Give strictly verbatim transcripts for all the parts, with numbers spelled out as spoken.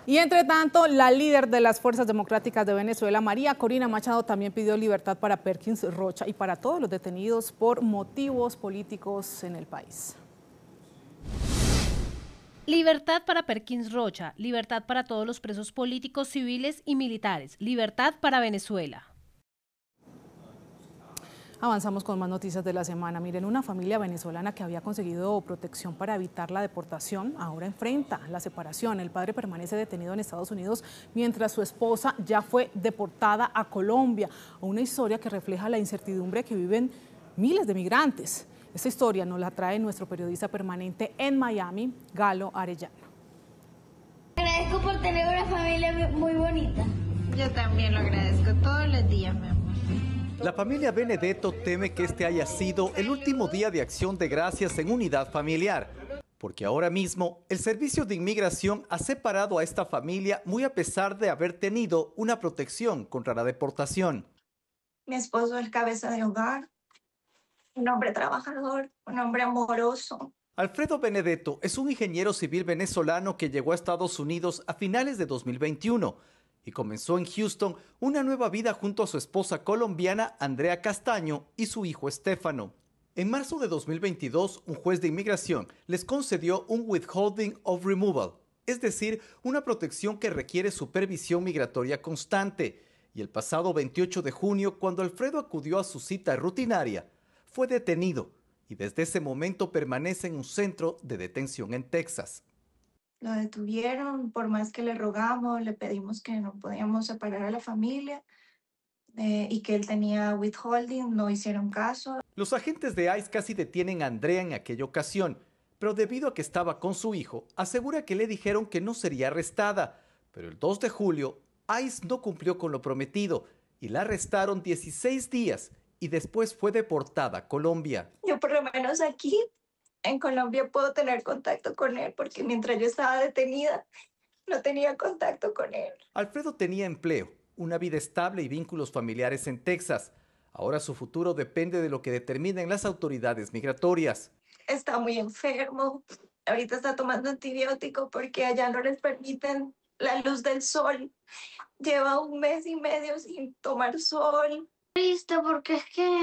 Y entre tanto, la líder de las Fuerzas Democráticas de Venezuela, María Corina Machado, también pidió libertad para Perkins Rocha y para todos los detenidos por motivos políticos en el país. Libertad para Perkins Rocha, libertad para todos los presos políticos, civiles y militares, libertad para Venezuela. Avanzamos con más noticias de la semana. Miren, una familia venezolana que había conseguido protección para evitar la deportación ahora enfrenta la separación. El padre permanece detenido en Estados Unidos mientras su esposa ya fue deportada a Colombia. Una historia que refleja la incertidumbre que viven miles de migrantes. Esta historia nos la trae nuestro periodista permanente en Miami, Galo Arellano. Agradezco por tener una familia muy bonita. Yo también lo agradezco todos los días, mi amor. La familia Benedetto teme que este haya sido el último día de acción de gracias en unidad familiar, porque ahora mismo el Servicio de Inmigración ha separado a esta familia muy a pesar de haber tenido una protección contra la deportación. Mi esposo es cabeza de hogar, un hombre trabajador, un hombre amoroso. Alfredo Benedetto es un ingeniero civil venezolano que llegó a Estados Unidos a finales de dos mil veintiuno. Y comenzó en Houston una nueva vida junto a su esposa colombiana Andrea Castaño y su hijo Estefano. En marzo de dos mil veintidós, un juez de inmigración les concedió un withholding of removal, es decir, una protección que requiere supervisión migratoria constante. Y el pasado veintiocho de junio, cuando Alfredo acudió a su cita rutinaria, fue detenido y desde ese momento permanece en un centro de detención en Texas. Lo detuvieron, por más que le rogamos, le pedimos que no podíamos separar a la familia eh, y que él tenía withholding, no hicieron caso. Los agentes de ICE casi detienen a Andrea en aquella ocasión, pero debido a que estaba con su hijo, asegura que le dijeron que no sería arrestada. Pero el dos de julio, ICE no cumplió con lo prometido y la arrestaron dieciséis días y después fue deportada a Colombia. Yo por lo menos aquí en Colombia puedo tener contacto con él, porque mientras yo estaba detenida, no tenía contacto con él. Alfredo tenía empleo, una vida estable y vínculos familiares en Texas. Ahora su futuro depende de lo que determinen las autoridades migratorias. Está muy enfermo. Ahorita está tomando antibiótico porque allá no les permiten la luz del sol. Lleva un mes y medio sin tomar sol. Triste porque es que...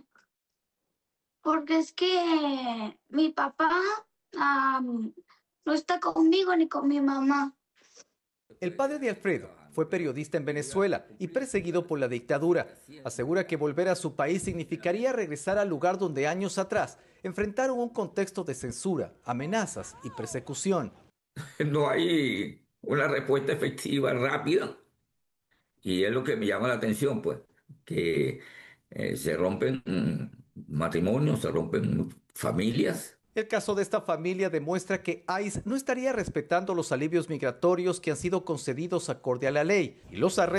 Porque es que mi papá um, no está conmigo ni con mi mamá. El padre de Alfredo fue periodista en Venezuela y perseguido por la dictadura. Asegura que volver a su país significaría regresar al lugar donde años atrás enfrentaron un contexto de censura, amenazas y persecución. No hay una respuesta efectiva, rápida, y es lo que me llama la atención, pues, que eh, se rompen matrimonios, se rompen familias. El caso de esta familia demuestra que ICE no estaría respetando los alivios migratorios que han sido concedidos acorde a la ley y los arrestos